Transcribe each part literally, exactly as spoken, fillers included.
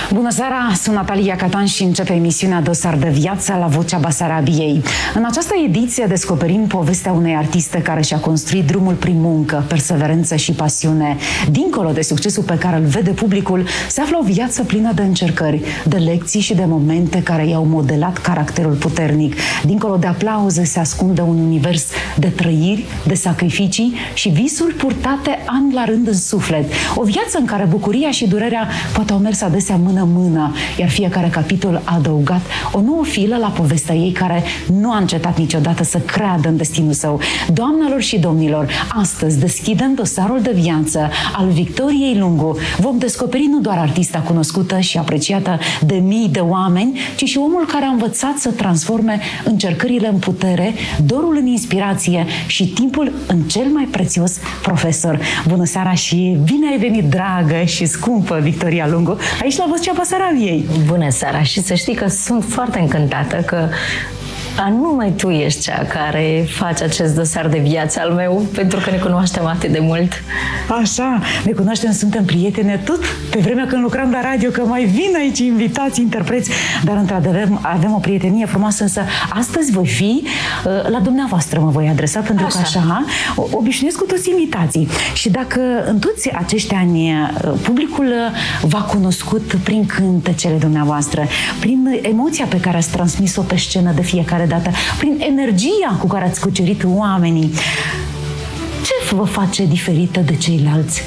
Bună seara, sunt Natalia Catan și începe emisiunea Dosar de Viață la Vocea Basarabiei. În această ediție descoperim povestea unei artiste care și-a construit drumul prin muncă, perseverență și pasiune. Dincolo de succesul pe care îl vede publicul, se află o viață plină de încercări, de lecții și de momente care i-au modelat caracterul puternic. Dincolo de aplauze se ascunde un univers de trăiri, de sacrificii și visuri purtate an la rând în suflet. O viață în care bucuria și durerea poate au mers adesea mână-mână, iar fiecare capitol a adăugat o nouă filă la povestea ei, care nu a încetat niciodată să creadă în destinul său. Doamnelor și domnilor, astăzi deschidem dosarul de viață al Victoriei Lungu. Vom descoperi nu doar artista cunoscută și apreciată de mii de oameni, ci și omul care a învățat să transforme încercările în putere, dorul în inspirație și timpul în cel mai prețios profesor. Bună seara și bine ai venit, dragă și scumpă Victoria Lungu, aici la Vocea Basarabiei. Bună seara și să știi că sunt foarte încântată că anume tu ești cea care face acest dosar de viață al meu, pentru că ne cunoaștem atât de mult. Așa, ne cunoaștem, suntem prietene tot pe vremea când lucram la radio, că mai vin aici invitați, interpreți, dar într-adevăr avem o prietenie frumoasă, însă astăzi voi fi la dumneavoastră, mă voi adresa, pentru așa. că așa obișnuiesc cu toți invitații. Și dacă în toți acești ani publicul v-a cunoscut prin cântecele dumneavoastră, prin emoția pe care ați transmis-o pe scenă de fiecare dată, prin energia cu care ați cucerit oamenii, ce vă face diferită de ceilalți?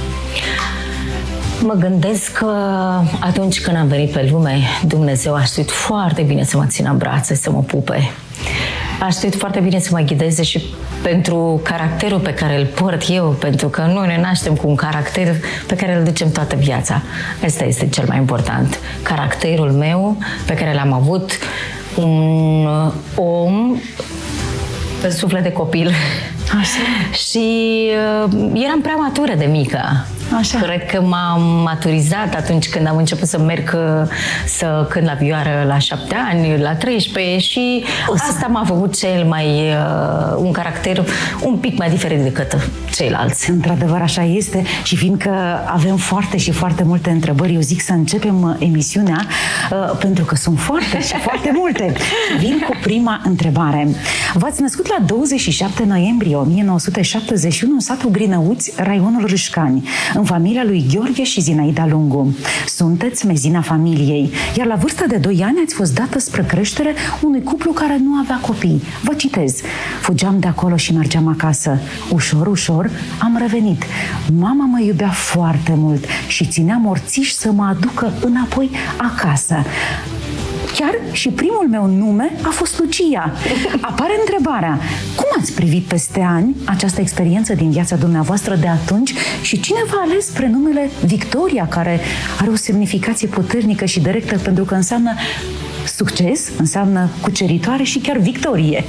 Mă gândesc că atunci când am venit pe lume, Dumnezeu a știut foarte bine să mă țină în brațe, să mă pupe. A știut foarte bine să mă ghideze și pentru caracterul pe care îl port eu, pentru că noi ne naștem cu un caracter pe care îl ducem toată viața. Asta este cel mai important. Caracterul meu pe care l-am avut, un om pe suflet de copil. Așa. Și uh, eram prea matură de mică. Așa. Cred că m-am maturizat atunci când am început să merg să cânt la vioară la șapte ani, la treisprezece, și asta m-a făcut cel mai uh, un caracter un pic mai diferit decât ceilalți. Într-adevăr așa este, și fiindcă avem foarte și foarte multe întrebări, eu zic să începem emisiunea uh, pentru că sunt foarte și foarte multe. Vin cu prima întrebare. V-ați născut la douăzeci și șapte noiembrie o mie nouă sute șaptezeci și unu în satul Grinăuți, raionul Râșcani, în familia lui Gheorghe și Zinaida Lungu. Sunteți mezina familiei, iar la vârsta de doi ani ați fost dată spre creștere unui cuplu care nu avea copii. Vă citez: fugeam de acolo și mergeam acasă. Ușor, ușor am revenit. Mama mă iubea foarte mult și ținea morțiș să mă aducă înapoi acasă. Chiar și primul meu nume a fost Lucia. Apare întrebarea: cum ați privit peste ani această experiență din viața dumneavoastră de atunci și cine v-a ales prenumele Victoria, care are o semnificație puternică și directă, pentru că înseamnă succes, înseamnă cuceritoare și chiar victorie?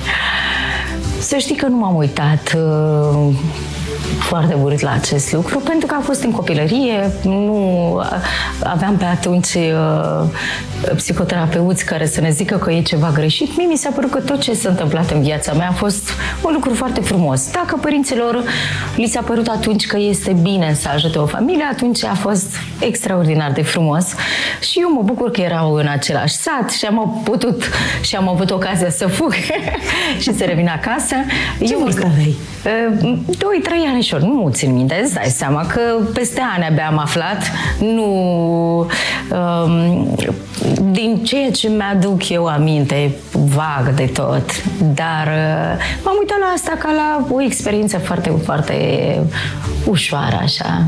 Să știi că nu m-am uitat uh... foarte urât la acest lucru, pentru că a fost în copilărie, nu aveam pe atunci uh, psihoterapeuți care să ne zică că e ceva greșit. Mie mi s-a părut că tot ce s-a întâmplat în viața mea a fost un lucru foarte frumos. Dacă părinților li s-a părut atunci că este bine să ajute o familie, atunci a fost extraordinar de frumos. Și eu mă bucur că erau în același sat și am putut și am avut ocazia să fug și să revin acasă. Ce eu vârstă aveai? doi trei ani și nu țin minte, îți dai seama că peste ani abia am aflat, nu um, din ceea ce mi-aduc eu aminte vag de tot, dar uh, m-am uitat la asta ca la o experiență foarte, foarte ușoară, așa.